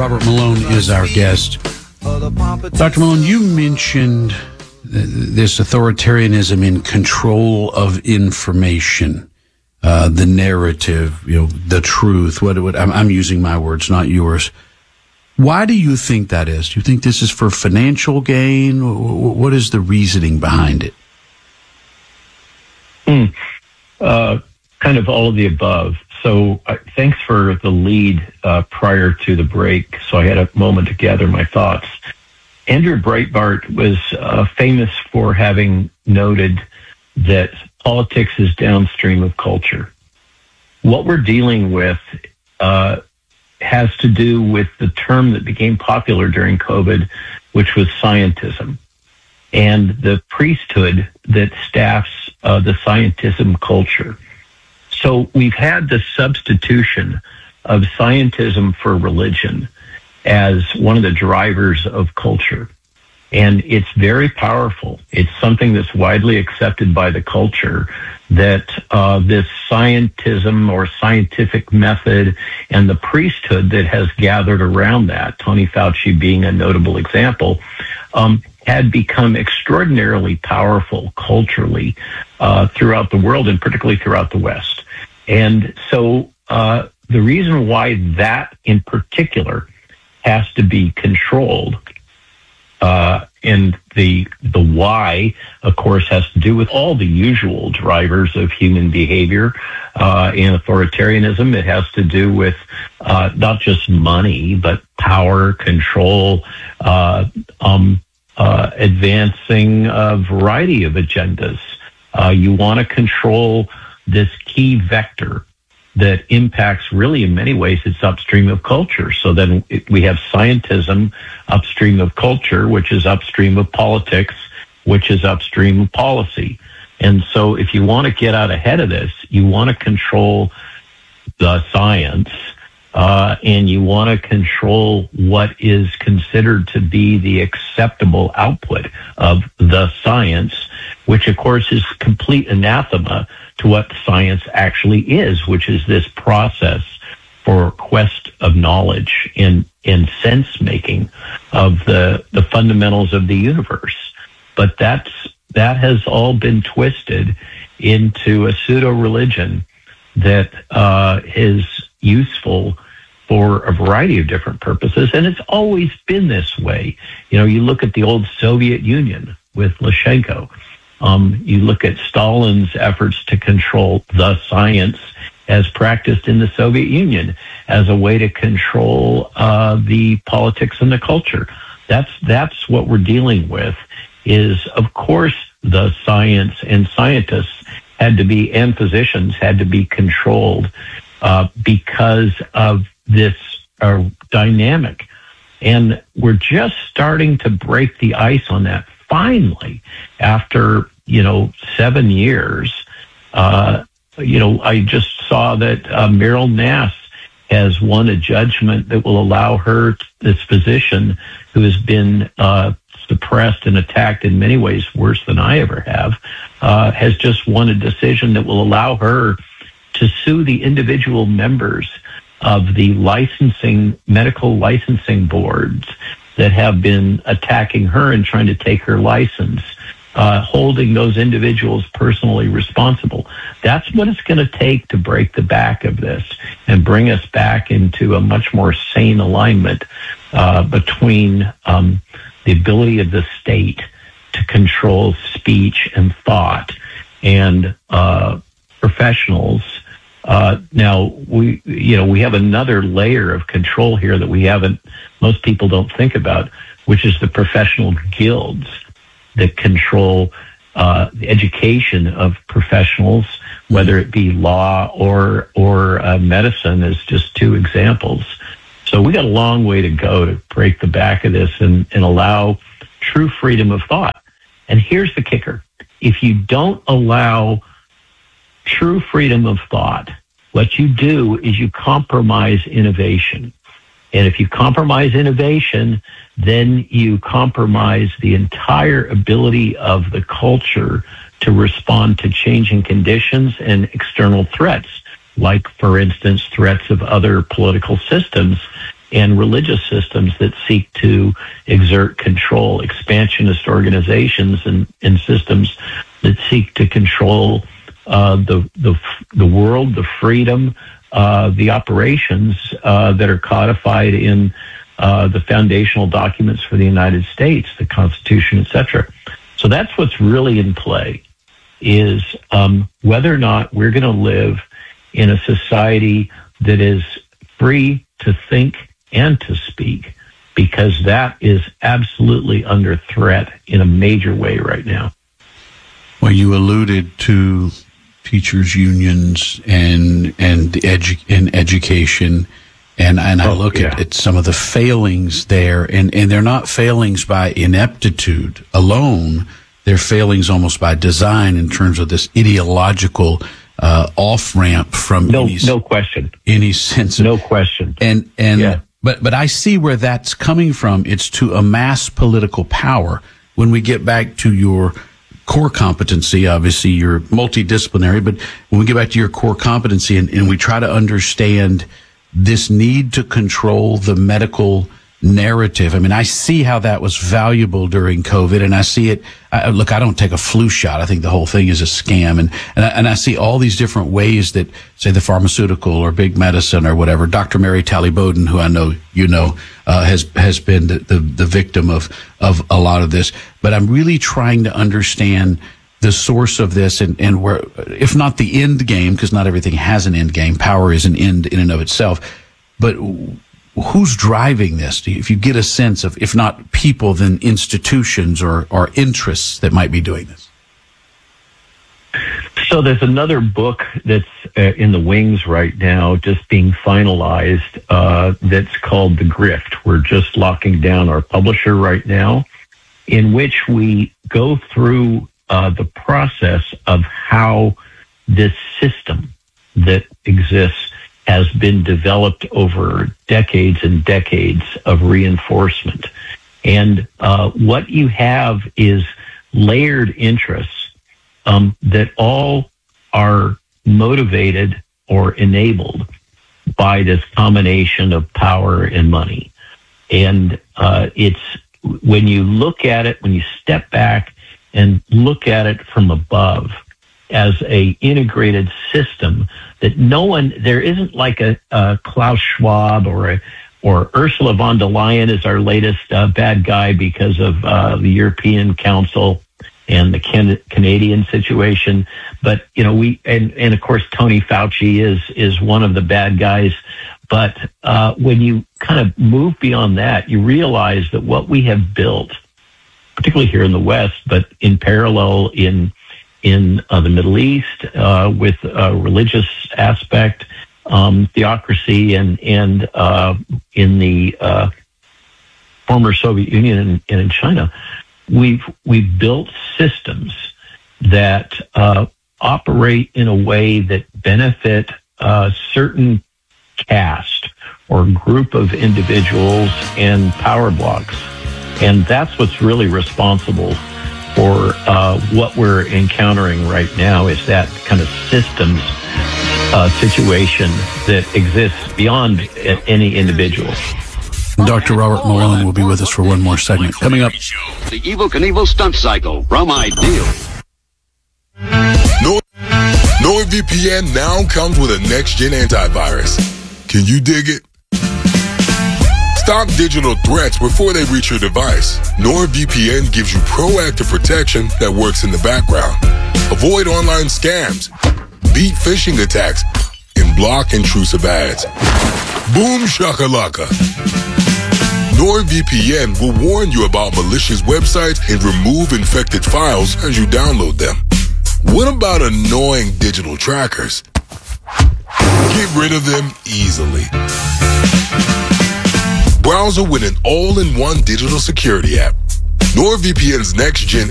Robert Malone is our guest. Dr. Malone, you mentioned this authoritarianism in control of information, the narrative, the truth. I'm using my words, not yours. Why do you think that is? Do you think this is for financial gain? What is the reasoning behind it? Kind of all of the above. So thanks for the lead prior to the break, so I had a moment to gather my thoughts. Andrew Breitbart was famous for having noted that politics is downstream of culture. What we're dealing with has to do with the term that became popular during COVID, which was scientism, and the priesthood that staffs the scientism culture. So we've had the substitution of scientism for religion as one of the drivers of culture. And it's very powerful. It's something that's widely accepted by the culture, that this scientism or scientific method and the priesthood that has gathered around that, Tony Fauci being a notable example, had become extraordinarily powerful culturally throughout the world, and particularly throughout the West. And so the reason why that in particular has to be controlled, and the why, of course, has to do with all the usual drivers of human behavior in authoritarianism. It has to do with not just money, but power, control, advancing a variety of agendas. You want to control this key vector that impacts, really in many ways, it's upstream of culture. So then we have scientism upstream of culture, which is upstream of politics, which is upstream of policy. And so if you want to get out ahead of this, you want to control the science, and you want to control what is considered to be the acceptable output of the science, which of course is complete anathema to what science actually is, which is this process for quest of knowledge and sense making of the fundamentals of the universe. But that has all been twisted into a pseudo religion that is useful for a variety of different purposes, and it's always been this way. You look at the old Soviet Union with Lukashenko. You look at Stalin's efforts to control the science as practiced in the Soviet Union as a way to control the politics and the culture. That's what we're dealing with. Is, of course, the science and scientists and physicians had to be controlled because of this dynamic. And we're just starting to break the ice on that finally after, 7 years. I just saw that Meryl Nass has won a judgment that will allow her, this physician who has been suppressed and attacked in many ways worse than I ever have, has just won a decision that will allow her to sue the individual members of the medical licensing boards that have been attacking her and trying to take her license, holding those individuals personally responsible. That's what it's going to take to break the back of this and bring us back into a much more sane alignment between the ability of the state to control speech and thought and professionals. Now we have another layer of control here that most people don't think about, which is the professional guilds that control the education of professionals, whether it be law or medicine, as just two examples. So we got a long way to go to break the back of this and allow true freedom of thought. And here's the kicker. If you don't allow true freedom of thought, what you do is you compromise innovation. And if you compromise innovation, then you compromise the entire ability of the culture to respond to changing conditions and external threats, like, for instance, threats of other political systems and religious systems that seek to exert control, expansionist organizations and systems that seek to control the world, the freedom, the operations that are codified in the foundational documents for the United States, the Constitution, etc. So that's what's really in play, is whether or not we're going to live in a society that is free to think and to speak, because that is absolutely under threat in a major way right now. Well, you alluded to teachers' unions and education, and I look at some of the failings there, and they're not failings by ineptitude alone. They're failings almost by design in terms of this ideological off-ramp from no question, any sense of, no question. But I see where that's coming from. It's to amass political power. When we get back to your core competency, obviously you're multidisciplinary, but when we get back to your core competency and we try to understand this need to control the medical narrative. I mean, I see how that was valuable during COVID, and I see it. Look, I don't take a flu shot. I think the whole thing is a scam, and I see all these different ways that, say, the pharmaceutical or big medicine or whatever. Dr. Mary Talley Bowden, who I know you know, has been the victim of a lot of this. But I'm really trying to understand the source of this and where, if not the end game, because not everything has an end game. Power is an end in and of itself, but who's driving this? If you get a sense of, if not people, then institutions or interests that might be doing this. So there's another book that's in the wings right now, just being finalized, that's called The Grift. We're just locking down our publisher right now, in which we go through the process of how this system that exists has been developed over decades and decades of reinforcement. And what you have is layered interests that all are motivated or enabled by this combination of power and money. And it's, when you look at it, when you step back and look at it from above as a integrated system, that there isn't like a Klaus Schwab or Ursula von der Leyen is our latest bad guy because of the European Council and the Canadian situation. But, you know, and of course, Tony Fauci is one of the bad guys. But when you kind of move beyond that, you realize that what we have built, particularly here in the West, but in parallel in the Middle East, with a religious aspect, theocracy, and in the former Soviet Union and in China, we've built systems that operate in a way that benefit a certain caste or group of individuals and power blocks, and that's what's really responsible for what we're encountering right now, is that kind of systems situation that exists beyond any individual. Dr. Robert Mullen will be with us for one more segment. Coming up, the Evel Knievel stunt cycle from Ideal. NordVPN now comes with a next-gen antivirus. Can you dig it? Stop digital threats before they reach your device. NordVPN gives you proactive protection that works in the background. Avoid online scams, beat phishing attacks, and block intrusive ads. Boom shakalaka. NordVPN will warn you about malicious websites and remove infected files as you download them. What about annoying digital trackers? Get rid of them easily. Browser with an all-in-one digital security app. NordVPN's next-gen